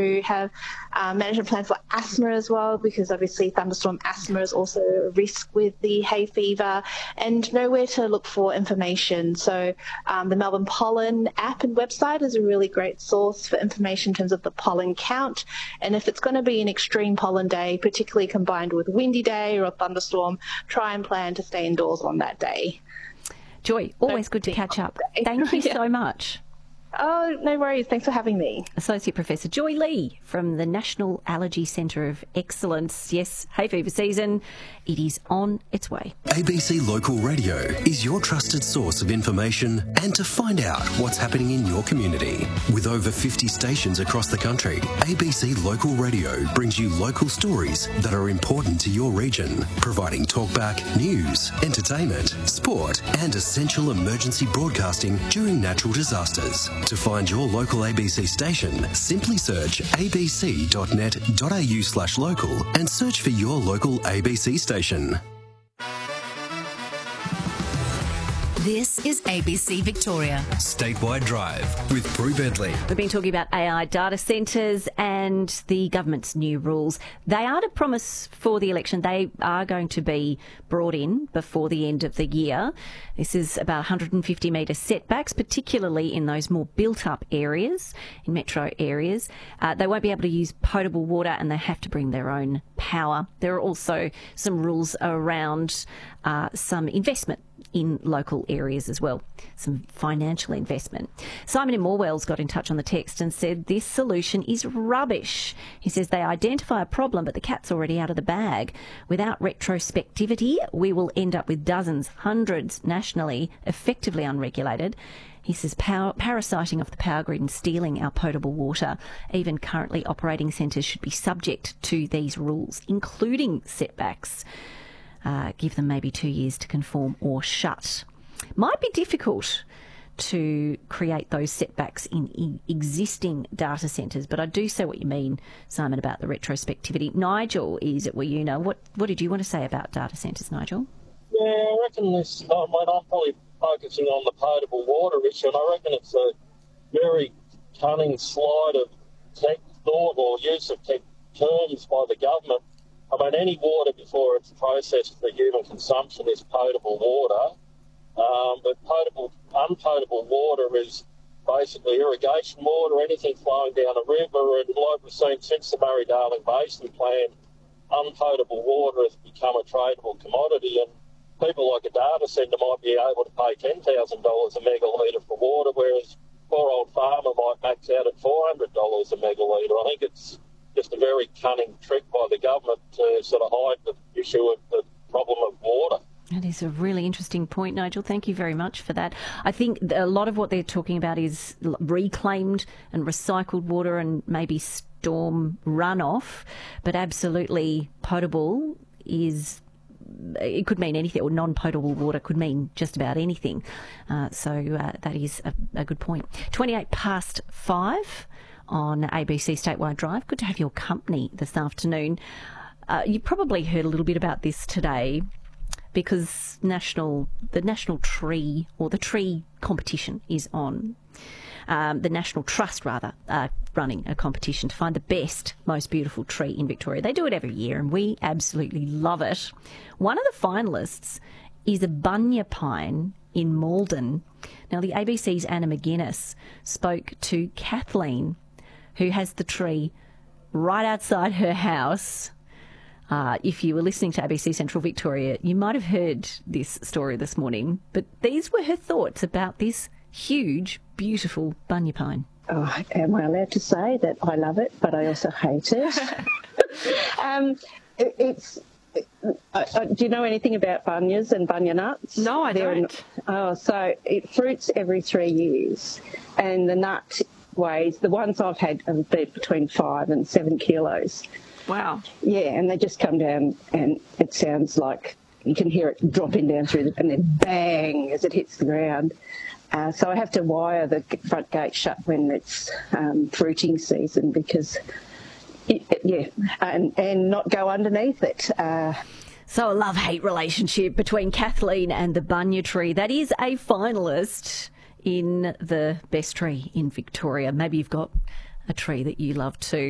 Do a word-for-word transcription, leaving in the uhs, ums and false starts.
to have a management plan for asthma as well, because obviously thunderstorm asthma is also a risk with the hay fever, and know where to look for information. So um, the Melbourne Pollen app and website is a really great source for information in terms of the pollen count. And if it's going to be an extreme pollen day, particularly combined with windy day or a thunderstorm, try and plan to stay indoors on that day. Joy, always good to catch up. Thank you yeah. so much. Oh, no worries. Thanks for having me. Associate Professor Joy Lee from the National Allergy Centre of Excellence. Yes, hay fever season, it is on its way. A B C Local Radio is your trusted source of information and to find out what's happening in your community. With over fifty stations across the country, A B C Local Radio brings you local stories that are important to your region, providing talkback, news, entertainment, sport and essential emergency broadcasting during natural disasters. To find your local A B C station, simply search abc.net.au slash local and search for your local A B C station. This is A B C Victoria. Statewide Drive with Prue Bentley. We've been talking about A I data centres and the government's new rules. They are to promise for the election. They are going to be brought in before the end of the year. This is about one hundred fifty metre setbacks, particularly in those more built-up areas, in metro areas. Uh, they won't be able to use potable water and they have to bring their own power. There are also some rules around uh, some investment in local areas as well, some financial investment. Simon in Morwell's got in touch on the text and said this solution is rubbish. He says they identify a problem, but the cat's already out of the bag. Without retrospectivity, we will end up with dozens, hundreds nationally, effectively unregulated. He says power, parasiting off the power grid and stealing our potable water. Even currently operating centres should be subject to these rules, including setbacks. Uh, give them maybe two years to conform or shut. Might be difficult to create those setbacks in e- existing data centres, but I do see what you mean, Simon, about the retrospectivity. Nigel is at Wayuna. What what did you want to say about data centres, Nigel? Yeah, I reckon this, um, when I'm probably focusing on the potable water issue, and I reckon it's a very cunning slide of tech thought or use of tech terms by the government. I mean, any water before it's processed for human consumption is potable water, um, but potable, unpotable water is basically irrigation water, anything flowing down a river, and like we've seen since the Murray-Darling Basin Plan, unpotable water has become a tradable commodity, and people like a data centre might be able to pay ten thousand dollars a megalitre for water, whereas poor old farmer might max out at four hundred dollars a megalitre. I think it's just a very cunning trick by the government to sort of hide the issue of the problem of water. That is a really interesting point, Nigel. Thank you very much for that. I think a lot of what they're talking about is reclaimed and recycled water and maybe storm runoff, but absolutely potable is... it could mean anything, or non-potable water could mean just about anything. Uh, so uh, that is a, a good point. twenty-eight past five on A B C Statewide Drive. Good to have your company this afternoon. Uh, you probably heard a little bit about this today because national the National Tree, or the Tree competition is on. Um, the National Trust, rather, uh, running a competition to find the best, most beautiful tree in Victoria. They do it every year and we absolutely love it. One of the finalists is a bunya pine in Malden. Now, the A B C's Anna McGuinness spoke to Kathleen, who has the tree right outside her house. Uh, if you were listening to A B C Central Victoria, you might have heard this story this morning, but these were her thoughts about this huge, beautiful bunya pine. Oh, am I allowed to say that I love it, but I also hate it? um, it it's. It, uh, uh, do you know anything about bunyas and bunya nuts? No, I They're don't. In, oh, so it fruits every three years, and the nut weighs, the ones I've had have been between five and seven kilos. Wow. Yeah, and they just come down, and it sounds like you can hear it dropping down through, the, and then bang as it hits the ground. Uh, so I have to wire the front gate shut when it's um, fruiting season because, it, it, yeah, and, and not go underneath it. Uh, so a love-hate relationship between Kathleen and the bunya tree. That is a finalist in the best tree in Victoria. Maybe you've got a tree that you love too.